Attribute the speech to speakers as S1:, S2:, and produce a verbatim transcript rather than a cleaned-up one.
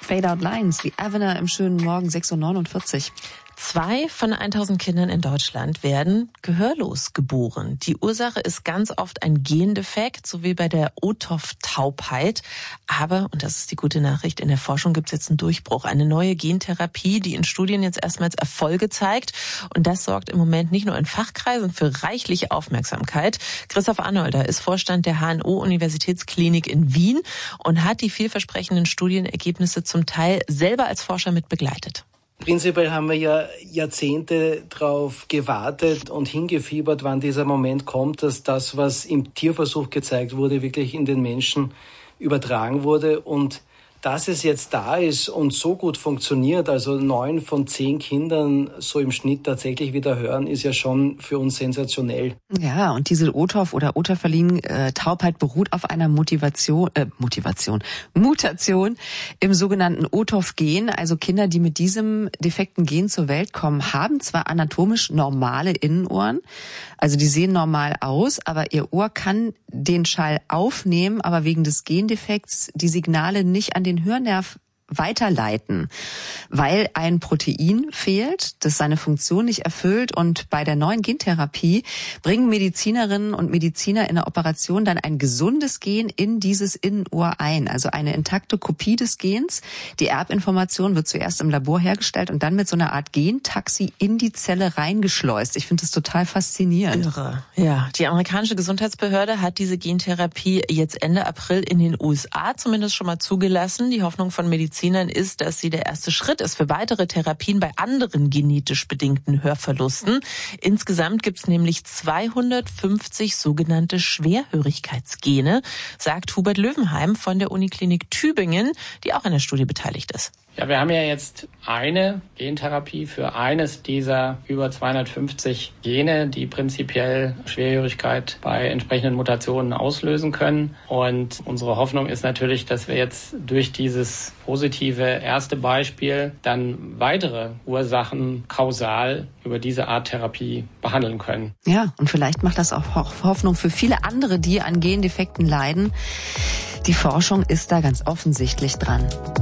S1: Fade Out Lines, wie Avener im schönen Morgen sechs Uhr neunundvierzig.
S2: Zwei von tausend Kindern in Deutschland werden gehörlos geboren. Die Ursache ist ganz oft ein Gendefekt, so wie bei der O T O F-Taubheit. Aber, und das ist die gute Nachricht, in der Forschung gibt es jetzt einen Durchbruch. Eine neue Gentherapie, die in Studien jetzt erstmals Erfolge zeigt. Und das sorgt im Moment nicht nur in Fachkreisen für reichliche Aufmerksamkeit. Christoph Arnolder ist Vorstand der H N O-Universitätsklinik in Wien und hat die vielversprechenden Studienergebnisse zum Teil selber als Forscher mit begleitet.
S3: Prinzipiell haben wir ja Jahrzehnte darauf gewartet und hingefiebert, wann dieser Moment kommt, dass das, was im Tierversuch gezeigt wurde, wirklich in den Menschen übertragen wurde. Und dass es jetzt da ist und so gut funktioniert, also neun von zehn Kindern so im Schnitt tatsächlich wieder hören, ist ja schon für uns sensationell.
S1: Ja, und diese O T O F oder Oterverlin-Taubheit beruht auf einer Motivation, äh, Motivation, Mutation im sogenannten O T O F-Gen. Also Kinder, die mit diesem defekten Gen zur Welt kommen, haben zwar anatomisch normale Innenohren, also die sehen normal aus, aber ihr Ohr kann den Schall aufnehmen, aber wegen des Gendefekts die Signale nicht an den Hörnerv weiterleiten, weil ein Protein fehlt, das seine Funktion nicht erfüllt. Und bei der neuen Gentherapie bringen Medizinerinnen und Mediziner in der Operation dann ein gesundes Gen in dieses Innenohr ein, also eine intakte Kopie des Gens. Die Erbinformation wird zuerst im Labor hergestellt und dann mit so einer Art Gentaxi in die Zelle reingeschleust. Ich finde das total faszinierend.
S2: Irre. Ja, die amerikanische Gesundheitsbehörde hat diese Gentherapie jetzt Ende April in den U S A zumindest schon mal zugelassen. Die Hoffnung von Medizinern ist, dass sie der erste Schritt ist für weitere Therapien bei anderen genetisch bedingten Hörverlusten. Insgesamt gibt es nämlich zweihundertfünfzig sogenannte Schwerhörigkeitsgene, sagt Hubert Löwenheim von der Uniklinik Tübingen, die auch an der Studie beteiligt ist.
S4: Ja, wir haben ja jetzt eine Gentherapie für eines dieser über zweihundertfünfzig Gene, die prinzipiell Schwerhörigkeit bei entsprechenden Mutationen auslösen können. Und unsere Hoffnung ist natürlich, dass wir jetzt durch dieses positive erste Beispiel dann weitere Ursachen kausal über diese Art Therapie behandeln können.
S1: Ja, und vielleicht macht das auch Hoffnung für viele andere, die an Gendefekten leiden. Die Forschung ist da ganz offensichtlich dran.